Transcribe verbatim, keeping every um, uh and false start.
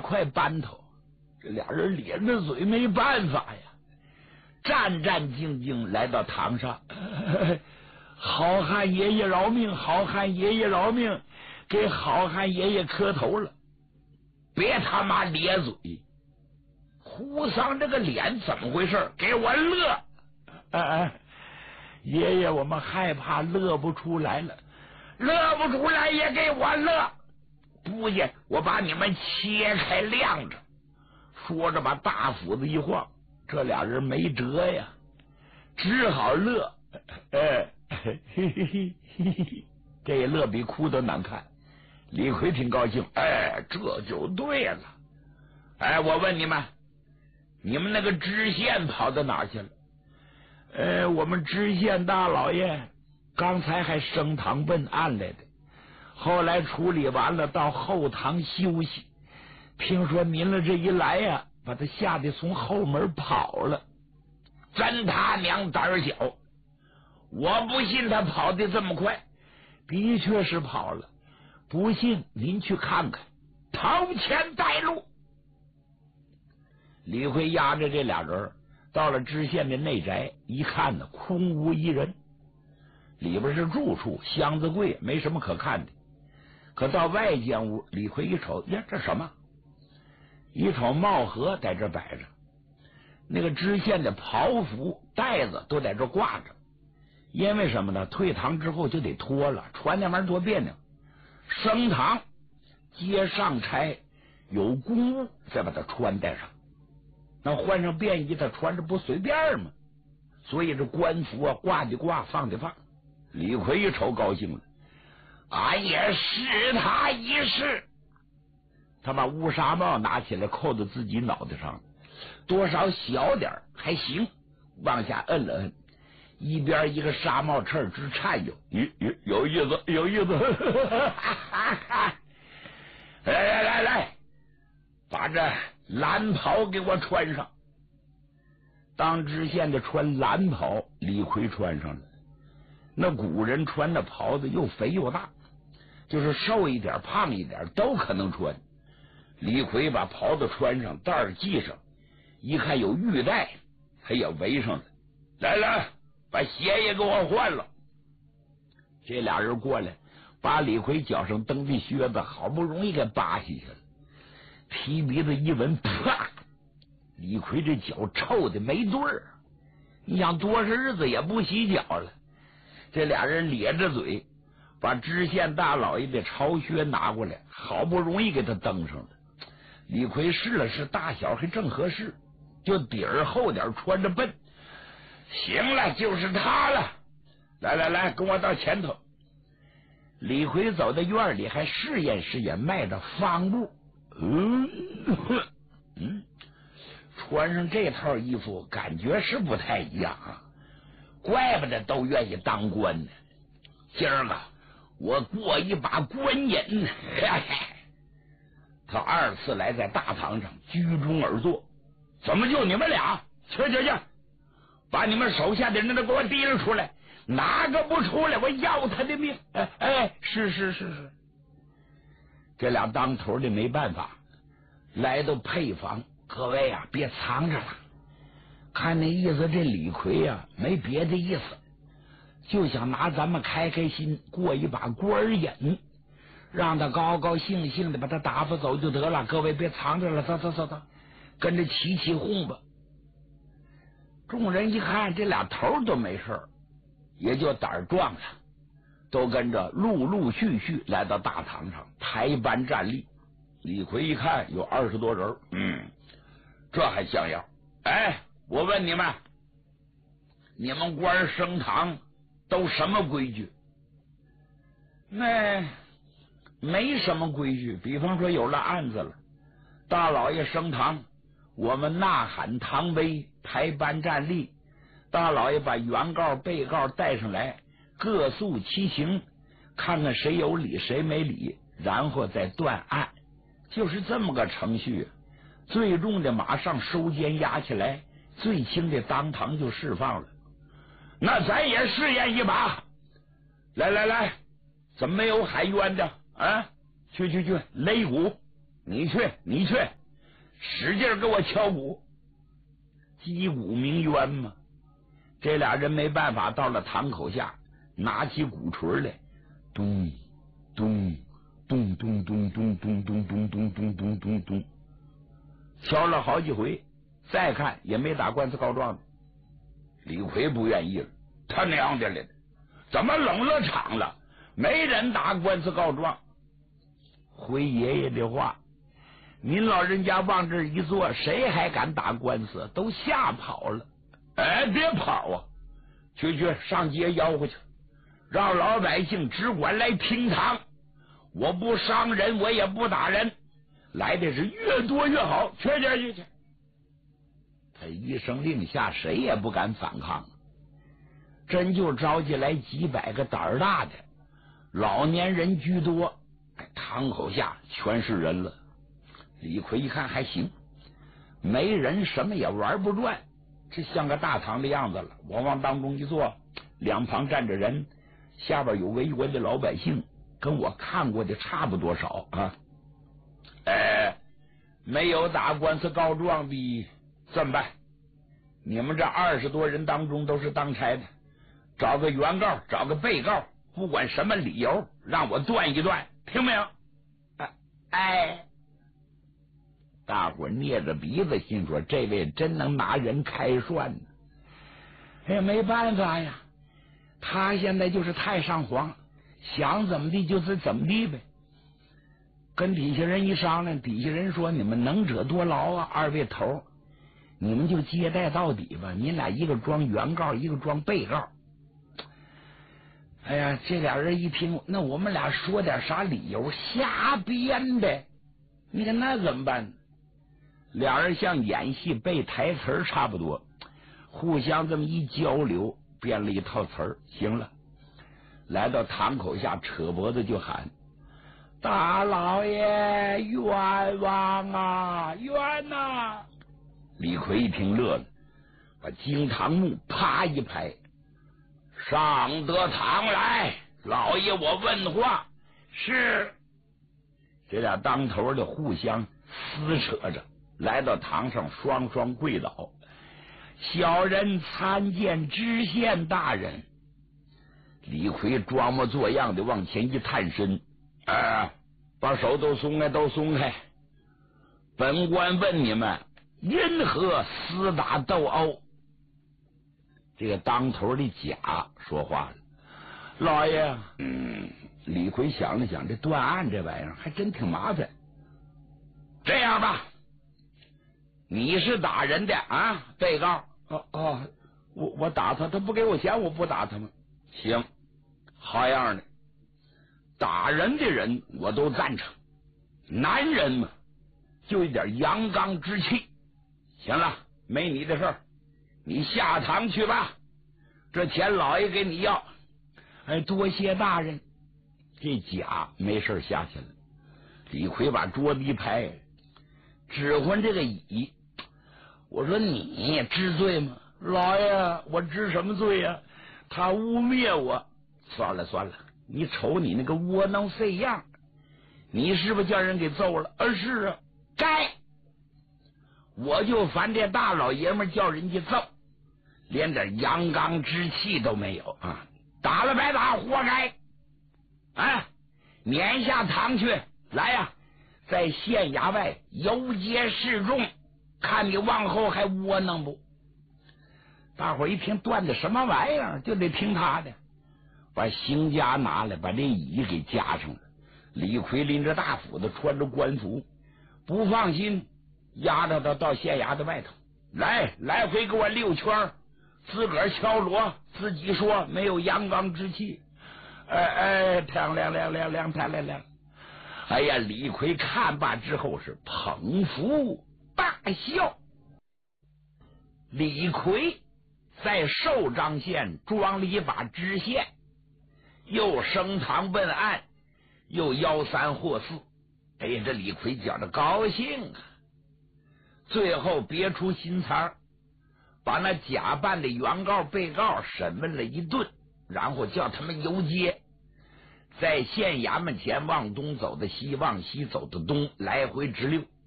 块斑头，这俩人咧着嘴没办法呀，战战兢兢来到堂上。好汉爷爷饶命，好汉爷爷饶命，给好汉爷爷磕头了。别他妈咧嘴，胡桑这个脸怎么回事？给我乐！哎哎，爷爷，我们害怕乐不出来了，乐不出来也给我乐！不行，我把你们切开晾着。说着把大斧子一晃，这俩人没辙呀，只好乐。哎，嘿嘿嘿嘿嘿，这乐比哭的难看。李逵挺高兴，哎，这就对了。哎，我问你们，你们那个知县跑到哪去了？呃，我们知县大老爷刚才还升堂奔案来的，后来处理完了到后堂休息。听说您了这一来呀、啊，把他吓得从后门跑了。真他娘胆小！我不信他跑得这么快，的确是跑了。不信您去看看，头前带路。李逵押着这俩人到了知县的内宅，一看呢，空无一人，里边是住处，箱子柜，没什么可看的。可到外间屋，李逵一瞅，呀，这什么？一瞅帽盒在这摆着，那个知县的袍服带子都在这挂着。因为什么呢？退堂之后就得脱了，穿那玩意儿多别扭。升堂接上差有公务，再把它穿戴上。那换上便衣，他穿着不随便吗？所以这官服啊，挂的挂，放的放。李逵一瞅高兴了，俺也试他一试。他把乌纱帽拿起来扣到自己脑袋上，多少小点还行，往下摁了摁，一边一个纱帽翅直颤悠，有有有意思，有意思！来来来来，把这蓝袍给我穿上。当知县的穿蓝袍，李逵穿上了。那古人穿的袍子又肥又大，就是瘦一点胖一点都可能穿。李逵把袍子穿上，带儿系上，一看有玉带，他也围上了。来来，把鞋也给我换了。这俩人过来，把李逵脚上蹬的靴子好不容易给扒下去了。提鼻子一闻，啪！李逵这脚臭的没对儿。你想多少日子也不洗脚了。这俩人咧着嘴，把知县大老爷的朝靴拿过来，好不容易给他蹬上了。李逵试了试，大小还正合适，就底儿厚点穿着笨。行了，就是他了。来来来，跟我到前头。李逵走到院里，还试验试验，迈着方步。嗯嗯，穿上这套衣服，感觉是不太一样啊。怪不得都愿意当官呢。今儿个我过一把官瘾。嘿嘿，他二次来在大堂上居中而坐。怎么就你们俩？去去去，把你们手下的人都给我提了出来，哪个不出来我要他的命！哎哎，是是是是。这俩当头的没办法，来到配房，各位啊，别藏着了。看那意思，这李逵啊没别的意思，就想拿咱们开开心，过一把官瘾，让他高高兴兴的把他打发走就得了。各位别藏着了，走走走走，跟着起起哄吧。众人一看这俩头都没事，也就胆儿壮了，都跟着陆陆续续来到大堂上排班站立。李逵一看有二十多人，嗯，这还像样。哎，我问你们，你们官升堂都什么规矩？那没什么规矩。比方说有了案子了，大老爷升堂，我们呐喊堂威，排班站立，大老爷把原告被告带上来，各诉其情，看看谁有理谁没理，然后再断案，就是这么个程序。最重的马上收监押起来，最轻的当堂就释放了。那咱也试验一把。来来来，怎么没有喊冤的啊？去去去，擂鼓，你去你去， 使劲给我敲鼓，击鼓鸣冤嘛。这俩人没办法，到了堂口下，拿起鼓槌来，咚咚咚咚咚咚咚咚咚咚咚咚咚咚，敲了好几回，再看也没打官司告状的。李逵不愿意了，他娘的了，怎么冷了场了？没人打官司告状。回爷爷的话，您老人家往这一坐，谁还敢打官司？都吓跑了。哎，别跑啊！去去上街吆喝去，让老百姓只管来听堂。我不伤人，我也不打人，来的是越多越好。去去去去！他一声令下，谁也不敢反抗。真就召集来几百个胆儿大的，老年人居多。堂口下全是人了。李逵一看还行，没人什么也玩不转，这像个大堂的样子了。我往当中一坐，两旁站着人，下边有围观的老百姓，跟我看过的差不多少啊。哎，没有打官司告状的，这么办？你们这二十多人当中都是当差的，找个原告，找个被告，不管什么理由，让我断一断，听没有？哎，大伙捏着鼻子，心说这位真能拿人开涮呢。哎，没办法呀，他现在就是太上皇，想怎么地就是怎么地呗。跟底下人一商量，底下人说：“你们能者多劳啊，二位头，你们就接待到底吧。你俩一个装原告，一个装被告。”哎呀，这俩人一听，那我们俩说点啥理由？瞎编呗！你看那怎么办？俩人像演戏背台词差不多，互相这么一交流，编了一套词儿。行了，来到堂口下，扯脖子就喊：“大老爷冤枉啊，冤呐、啊！”李逵一听乐了，把惊堂木啪一拍。上得堂来，老爷我问话。是。这俩当头的互相撕扯着，来到堂上，双双跪倒。小人参见知县大人。李逵装模作样的往前一探身，啊，把手都松开，都松开。本官问你们，因何厮打斗殴？这个当头的甲说话了：“老爷，嗯。”李逵想了想，这断案这玩意儿还真挺麻烦。这样吧，你是打人的啊，被告。哦哦，我我打他，他不给我钱，我不打他吗？行，好样的。打人的人我都赞成，男人嘛，就一点阳刚之气。行了，没你的事儿，你下堂去吧。这钱老爷给你要。哎，多谢大人。这甲没事下去了。李逵把桌子一拍，指挥这个乙：“我说你知罪吗？”“老爷，我知什么罪呀、啊？他污蔑我。”“算了算了，你瞅你那个窝囊废样，你是不是叫人给揍了？”“啊，是啊。”“该，我就烦这大老爷们叫人家揍，连点阳刚之气都没有啊！打了白打，活该！啊，撵下堂去！来呀、啊，在县衙外游街示众，看你往后还窝囊不？”大伙一听，断的什么玩意儿，就得听他的。把刑枷拿来，把这乙给夹上了。李逵拎着大斧子，穿着官服，不放心，押着他到县衙的外头，来来回给我溜圈，自个儿敲锣，自己说没有阳刚之气。哎哎，亮亮亮亮亮，亮亮亮！哎呀，李逵看罢之后是捧腹大笑。李逵在寿张县装了一把知县，又升堂问案，又吆三喝四。哎呀，这李逵觉得高兴啊！最后别出心裁，把那假扮的原告、被告审问了一顿，然后叫他们游街，在县衙门前往东走的西，往西走的东，来回直溜。